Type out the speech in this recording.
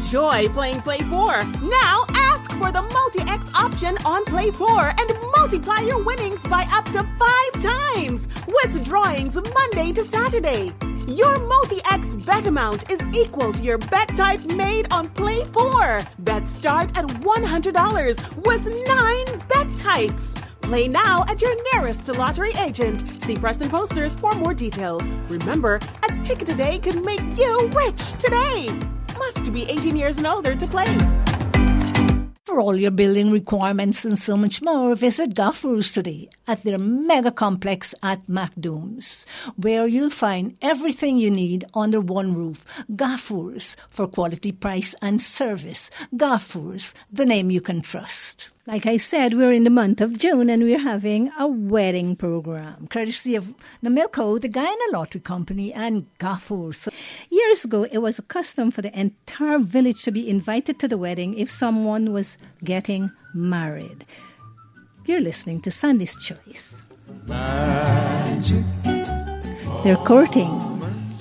Enjoy playing Play 4. Now ask for the Multi-X option on Play 4 and multiply your winnings by up to 5 times with drawings Monday to Saturday. Your Multi-X bet amount is equal to your bet type made on Play 4. Bets start at $100 with 9 bet types. Play now at your nearest lottery agent. See Preston Posters for more details. Remember, a ticket today could make you rich today. Must be 18 years and older to play. For all your building requirements and so much more, visit Gaffurs today at their mega complex at MacDooms, where you'll find everything you need under one roof. Gaffurs, for quality, price and service. Gaffurs, the name you can trust. Like I said, we're in the month of June and we're having a wedding program, courtesy of Namilco, the Guyana Lottery Company, and Gaffurs. So, years ago, it was a custom for the entire village to be invited to the wedding if someone was getting married. You're listening to Sunday's Choice. Magic. They're courting.